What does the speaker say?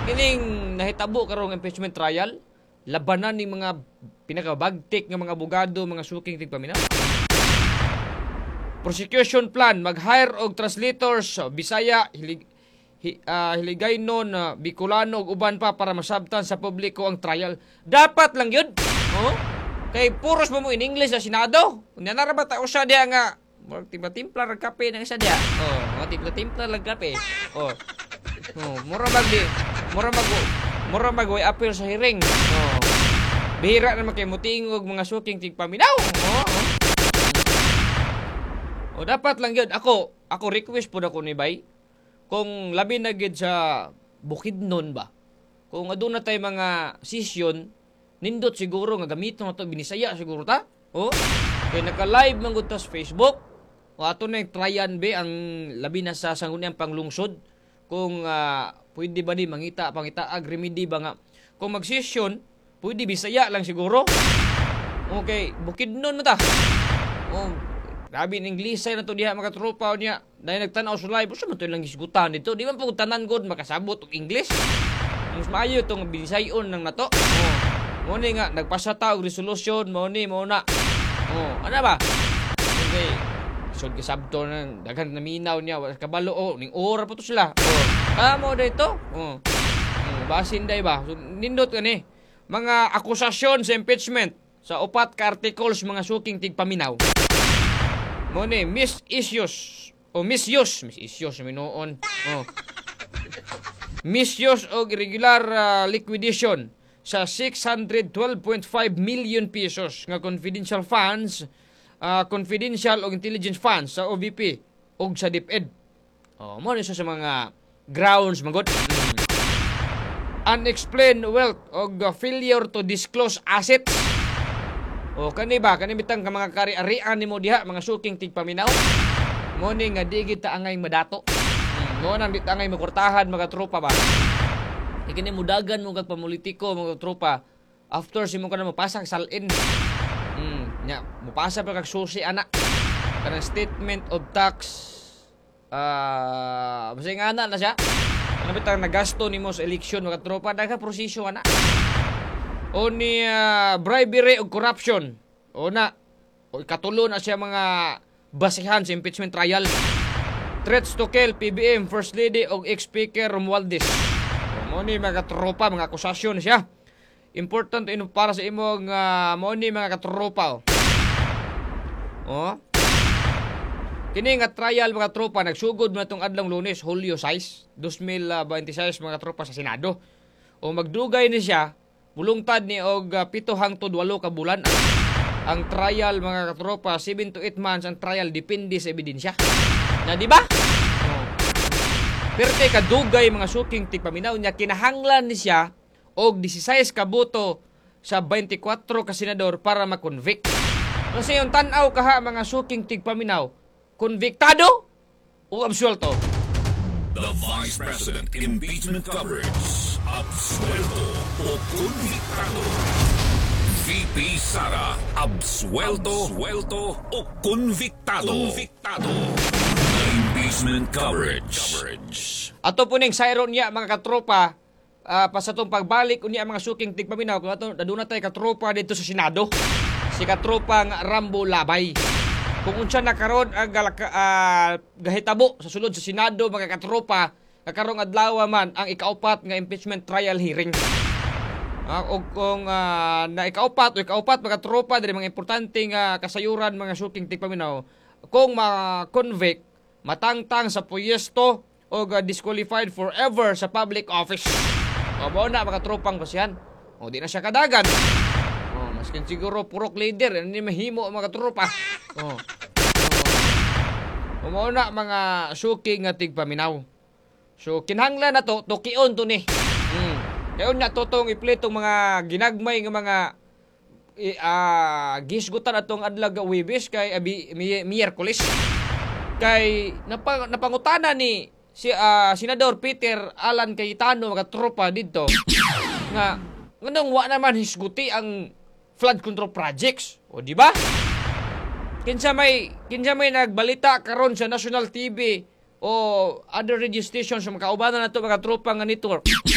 Kining nahitabo karong impeachment trial, labanan ning mga pinakabagtik nga mga abogado, mga suking tigpaminaw. Prosecution plan, mag-hire og translators, Bisaya, Hiligaynon, Bicolano ug uban pa para masabtan sa publiko ang trial. Dapat lang yun. Oh? Kay puros mo in English sa Senado. Unya na ra ba ta usa diha nga timpla-timpla rag kape nang isa diha. Oh, mga timpla-timpla rag kape. Oh. Oh, mura mag appeal sa hearing. Oh. Bihira na kay mutingog mga suking tigpaminaw. Oh. O dapat lang yun. Ako request po na ko ni Bay. Kung labi na gid sa Bukidnon ba? Kung aduna tay mga session, nindot siguro nga gamiton na to binisaya siguro ta. Oh. Kay naka-live man gud ta sa Facebook. O ato na yung tryan be ang labi na sa sangguniang panglungsod. Kung pwede ba ni pangita remedy ba nga. Kung mag-session, pwede bisaya lang siguro. Okay, Bukidnon mo ta. Oh, grabe ng Inglisay na to diha mga tropa niya. Dahil nagtanaw sa live, usa man to lang gisgutan dito. Di man pagtanan gud makasabot og English. Mas maayo tong Bisayon nang nato. Oh. Mo ni nga nagpasa ta og resolution mo na. Oh, ana ba? Okay. Sud kasabto nang daghan na minaw niya kabalo ning ora pa to sila. Oh. Amo dito. Oh. Basin day ba? So, nindot kani mga akusasyon sa impeachment sa upat ka articles mga suking tigpaminaw. Mo ni misuse minuon. Oh. Misuse og irregular liquidation sa 612.5 million pesos nga confidential funds, confidential og intelligence funds sa OVP og sa DepEd. Oh, mo ni sa mga grounds magod. Unexplained wealth og failure to disclose assets. O kani bitang ka mga kari-arian nimo diha mga suking tigpaminaw. Mo ni nga di kita angay madato. Mo nang di angay makurtahan mga tropa ba. Ikini mudagan mo kag pamulitiko mga tropa. After simo ka na mapasa salin. Nya mupasa pa kag susi ana. Kanang statement of tax basta nga na siya. Ano bitang nagasto nimo sa eleksyon mga tropa daga prosesyo ana. O ni bribery o corruption. O ikatulo na siya mga basihan sa impeachment trial. Threats to kill PBM First Lady o ex-speaker Romualdez. Mo ni mga tropa, mga akusasyon siya. Important para sa imong mo ni mga katropa. Kini nga trial mga tropa nagsugod na itong adlang Lunes, Hulyo 6, 2026 mga tropa sa Senado. O magdugay ni siya bulungtad ni og 7 hangtod 8 ka bulan ang trial mga katropa. 7 to 8 months ang trial depende sa ebidensya. Na di ba? Pero kay kadugay mga suking tigpaminaw niya kinahanglan ni siya og 16 ka boto sa 24 ka senador para ma-convict. Kasi yung tan-aw kaha mga suking tigpaminaw, konviktado o absuelto. The Vice President Impeachment Coverage. Absuelto o convictado. VP Sara. Absuelto o convictado. The Impeachment Coverage. Ato po ning sayron niya mga katropa pa sa itong pagbalik unya mga suking tigpaminaw. Kung ato naduna tayo katropa dito sa Senado. Si katropang Rambo Labay. Kung unsa nakaroon ang gahitabo sa sulod sa Senado mga katropa, kakarong adlaw man ang ikaupat nga impeachment trial hearing. O kung na ikaupat mga tropa diri mga importante nga kasayuran mga suking tigpaminaw, kung ma-convict matangtang sa puyesto o disqualified forever sa public office. O mao na mga tropang basihan. O di na siya kadagan. Maskin siguro purok leader, hindi mahimo mga tropa. Umauna mga suking nga tigpaminaw. So kinahanglan na to, tukion to ni. Kayon na totong ipletong mga ginagmay nga mga gisgutan atong adlaw Huwebes kay Miyerkules. Kay napangutana ni si Senador Peter Alan Cayetano mga tropa dito nga nganong wa naman hisguti ang flood control projects. O di ba? Kinsa may nagbalita karon sa national TV o other radio stations sa mga kaubanan nato mga tropa nga network